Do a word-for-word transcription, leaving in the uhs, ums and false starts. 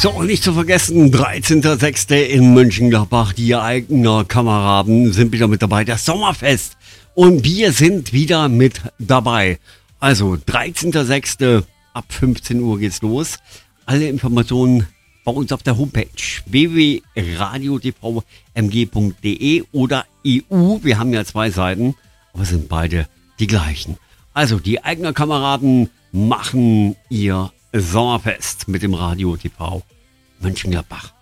So, und nicht zu vergessen, dreizehnter sechster in Mönchengladbach, die Eigner Kameraden sind wieder mit dabei, das Sommerfest. Und wir sind wieder mit dabei. Also, dreizehnter sechster ab fünfzehn Uhr geht's los. Alle Informationen bei uns auf der Homepage w w w punkt radio t v m g punkt d e oder E U. Wir haben ja zwei Seiten, aber sind beide die gleichen. Also, die Eigner Kameraden machen ihr Sommerfest mit dem Radio T V Mönchengladbach.